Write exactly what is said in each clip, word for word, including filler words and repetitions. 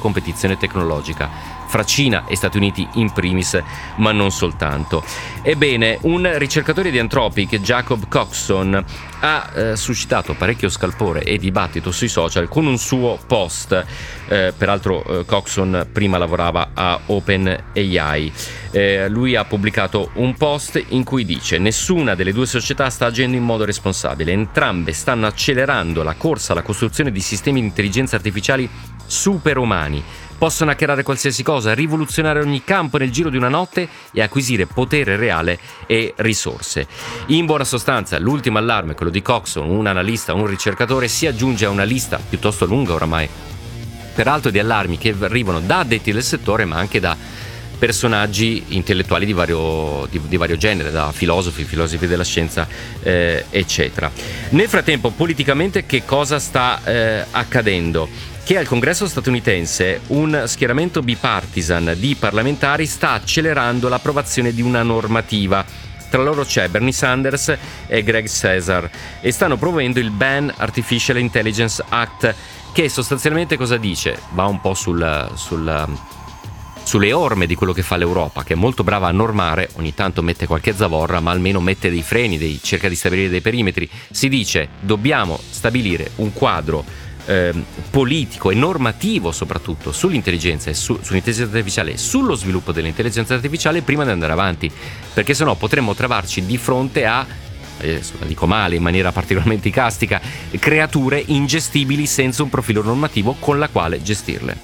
competizione tecnologica fra Cina e Stati Uniti in primis, ma non soltanto. Ebbene, un ricercatore di Anthropic, Jacob Coxon, ha eh, suscitato parecchio scalpore e dibattito sui social con un suo post. Eh, peraltro eh, Coxon prima lavorava a OpenAI. Eh, lui ha pubblicato un post in cui dice: nessuna delle due società sta agendo in modo responsabile, entrambe stanno accelerando la corsa alla costruzione di sistemi di intelligenza artificiali superumani. Possono hackerare qualsiasi cosa, rivoluzionare ogni campo nel giro di una notte e acquisire potere reale e risorse. In buona sostanza, l'ultimo allarme, quello di Coxon, un analista, un ricercatore, si aggiunge a una lista piuttosto lunga oramai, peraltro di allarmi che arrivano da addetti del settore, ma anche da personaggi intellettuali di vario, di, di vario genere, da filosofi, filosofi della scienza, eh, eccetera. Nel frattempo, politicamente, che cosa sta eh, accadendo? Che al Congresso statunitense un schieramento bipartisan di parlamentari sta accelerando l'approvazione di una normativa. Tra loro c'è Bernie Sanders e Greg Cesar e stanno promuovendo il Ban Artificial Intelligence Act, che sostanzialmente cosa dice? Va un po' sul, sul, sulle orme di quello che fa l'Europa, che è molto brava a normare, ogni tanto mette qualche zavorra, ma almeno mette dei freni, dei, cerca di stabilire dei perimetri. Si dice: dobbiamo stabilire un quadro Eh, politico e normativo soprattutto sull'intelligenza e su, sull'intelligenza artificiale e sullo sviluppo dell'intelligenza artificiale prima di andare avanti, perché sennò potremmo trovarci di fronte a, eh, dico male in maniera particolarmente icastica, creature ingestibili senza un profilo normativo con la quale gestirle.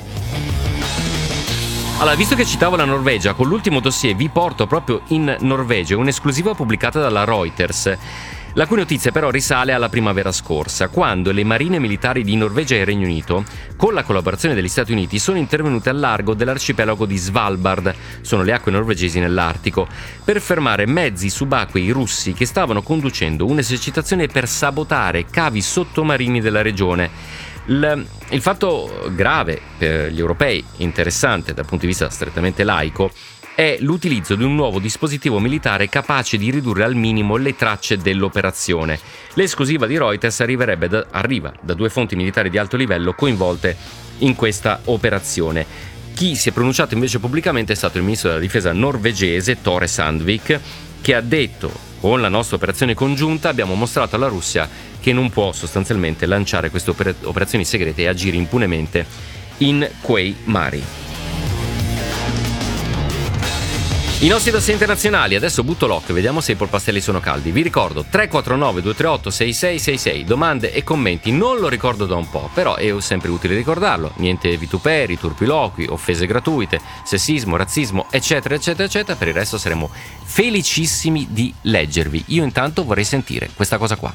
Allora, visto che citavo la Norvegia, con l'ultimo dossier vi porto proprio in Norvegia un'esclusiva pubblicata dalla Reuters, la cui notizia però risale alla primavera scorsa, quando le marine militari di Norvegia e Regno Unito, con la collaborazione degli Stati Uniti, sono intervenute al largo dell'arcipelago di Svalbard, sono le acque norvegesi nell'Artico, per fermare mezzi subacquei russi che stavano conducendo un'esercitazione per sabotare cavi sottomarini della regione. Il, il fatto grave per gli europei, interessante dal punto di vista strettamente laico, è l'utilizzo di un nuovo dispositivo militare capace di ridurre al minimo le tracce dell'operazione. L'esclusiva di Reuters arriverebbe da, arriva da due fonti militari di alto livello coinvolte in questa operazione. Chi si è pronunciato invece pubblicamente è stato il ministro della difesa norvegese Tore Sandvik, che ha detto: con la nostra operazione congiunta abbiamo mostrato alla Russia che non può sostanzialmente lanciare queste oper- operazioni segrete e agire impunemente in quei mari. I nostri dossier internazionali, adesso butto l'occhio, vediamo se i polpastelli sono caldi. Vi ricordo tre quattro nove due tre otto sei sei sei sei, domande e commenti, non lo ricordo da un po', però è sempre utile ricordarlo. Niente vituperi, turpiloqui, offese gratuite, sessismo, razzismo, eccetera, eccetera, eccetera. Per il resto saremo felicissimi di leggervi. Io intanto vorrei sentire questa cosa qua.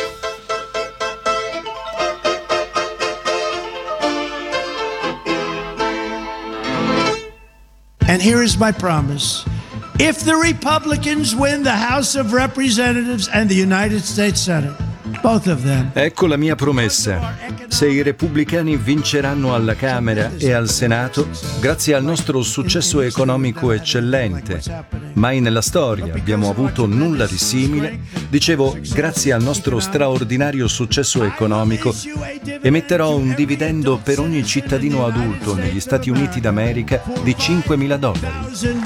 And here is my promise. If the Republicans win the House of Representatives and the United States Senate, both of them. Ecco la mia promessa. Se i repubblicani vinceranno alla Camera e al Senato, grazie al nostro successo economico eccellente, mai nella storia abbiamo avuto nulla di simile, dicevo, grazie al nostro straordinario successo economico, emetterò un dividendo per ogni cittadino adulto negli Stati Uniti d'America di cinquemila dollari.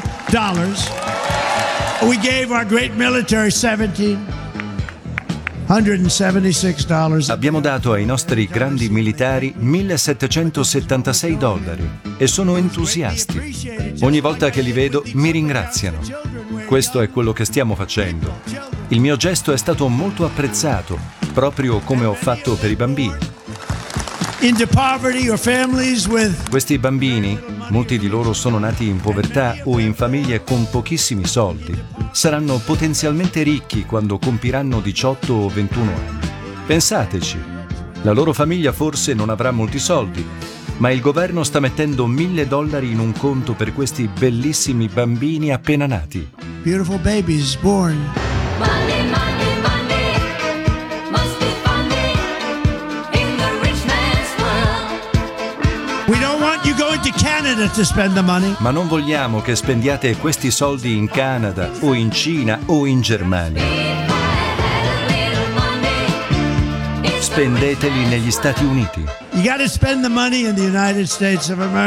We gave our great military seventeen seventy-six dollars. Abbiamo dato ai nostri grandi militari millesettecentosettantasei dollari e sono entusiasti. Ogni volta che li vedo mi ringraziano. Questo è quello che stiamo facendo. Il mio gesto è stato molto apprezzato, proprio come ho fatto per i bambini. Into poverty or families with... Questi bambini, molti di loro sono nati in povertà o in famiglie con pochissimi soldi, saranno potenzialmente ricchi quando compiranno diciotto o ventuno anni. Pensateci, la loro famiglia forse non avrà molti soldi, ma il governo sta mettendo mille dollari in un conto per questi bellissimi bambini appena nati. Beautiful babies born. Money, money, money must be funded in the rich man's world. We don't want you going to Canada to spend the money. Ma non vogliamo che spendiate questi soldi in Canada o in Cina o in Germania. Spendeteli negli Stati Uniti. You got to spend the money in the United States of America.